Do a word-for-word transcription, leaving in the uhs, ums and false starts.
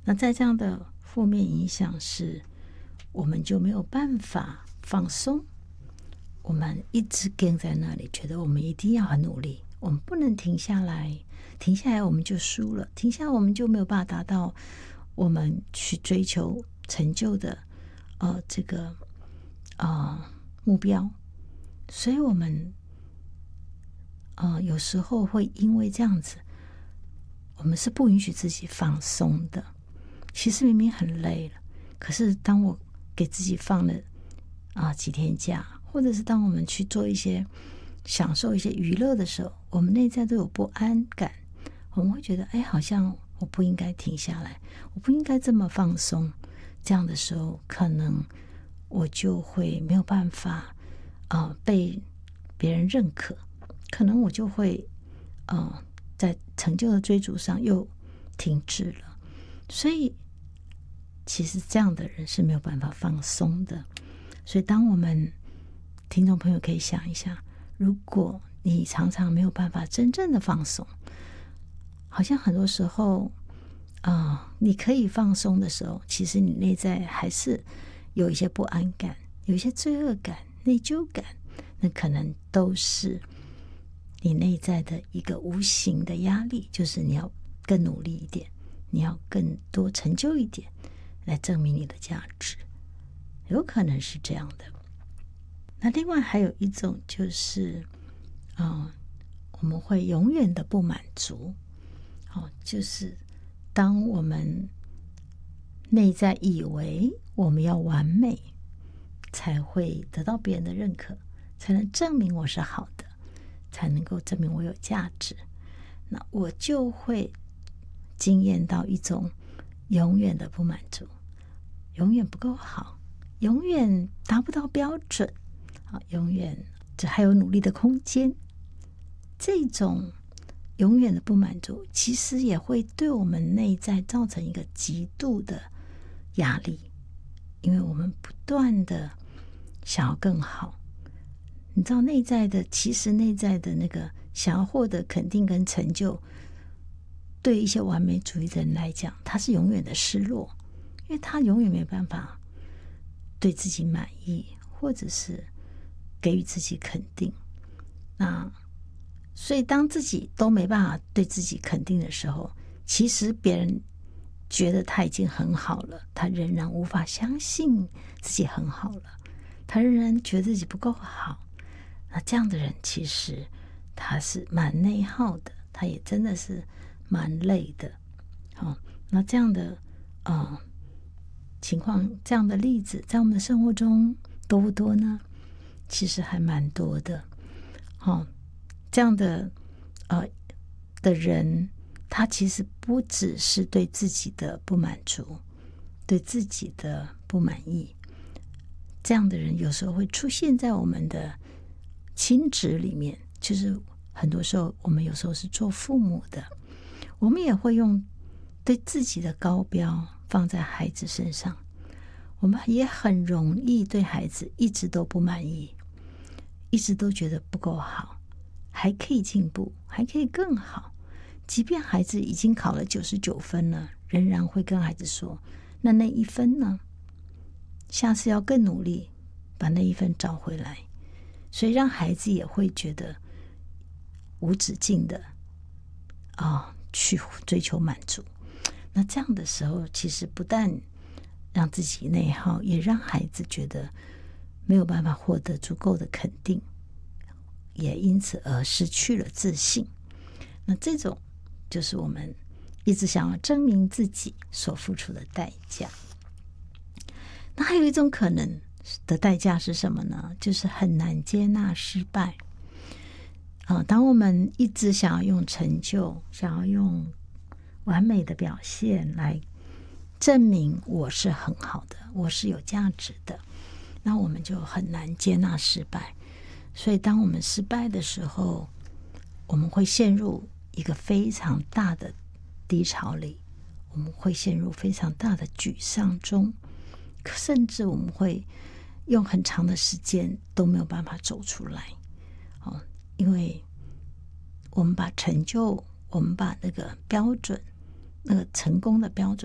那在这样的负面影响是，我们就没有办法放松，我们一直跟在那里，觉得我们一定要很努力，我们不能停下来，停下来我们就输了，停下来我们就没有办法达到我们去追求成就的呃这个呃目标。所以我们呃有时候会因为这样子，我们是不允许自己放松的。其实明明很累了，可是当我给自己放了啊、呃、几天假，或者是当我们去做一些享受一些娱乐的时候，我们内在都有不安感，我们会觉得哎，好像我不应该停下来，我不应该这么放松。这样的时候，可能我就会没有办法呃被别人认可，可能我就会呃在成就的追逐上又停滞了。所以其实这样的人是没有办法放松的。所以当我们听众朋友可以想一下，如果你常常没有办法真正的放松，好像很多时候呃，你可以放松的时候，其实你内在还是有一些不安感，有一些罪恶感、内疚感，那可能都是你内在的一个无形的压力，就是你要更努力一点，你要更多成就一点，来证明你的价值，有可能是这样的。那另外还有一种就是，嗯，我们会永远的不满足，哦，就是当我们内在以为我们要完美，才会得到别人的认可，才能证明我是好的，才能够证明我有价值，那我就会经验到一种永远的不满足，永远不够好，永远达不到标准，永远这还有努力的空间。这种永远的不满足，其实也会对我们内在造成一个极度的压力，因为我们不断的想要更好。你知道内在的，其实内在的那个想要获得肯定跟成就，对一些完美主义的人来讲，他是永远的失落，因为他永远没有办法对自己满意，或者是给予自己肯定。那所以当自己都没办法对自己肯定的时候，其实别人觉得他已经很好了，他仍然无法相信自己很好了，他仍然觉得自己不够好。那这样的人其实他是蛮内耗的，他也真的是蛮累的。好，那这样的呃情况，这样的例子在我们的生活中多不多呢？其实还蛮多的。好，这样的呃的人，他其实不只是对自己的不满足，对自己的不满意，这样的人有时候会出现在我们的亲职里面，就是很多时候我们有时候是做父母的，我们也会用对自己的高标放在孩子身上，我们也很容易对孩子一直都不满意，一直都觉得不够好，还可以进步，还可以更好。即便孩子已经考了九十九分了，仍然会跟孩子说，那那一分呢？下次要更努力把那一分找回来。所以让孩子也会觉得无止境的啊、哦、去追求满足。那这样的时候，其实不但让自己内耗，也让孩子觉得没有办法获得足够的肯定，也因此而失去了自信。那这种就是我们一直想要证明自己所付出的代价。那还有一种可能的代价是什么呢？就是很难接纳失败。呃、当我们一直想要用成就，想要用完美的表现来证明我是很好的，我是有价值的，那我们就很难接纳失败。所以当我们失败的时候，我们会陷入一个非常大的低潮里，我们会陷入非常大的沮丧中，甚至我们会用很长的时间都没有办法走出来。哦，因为我们把成就，我们把那个标准，那个成功的标准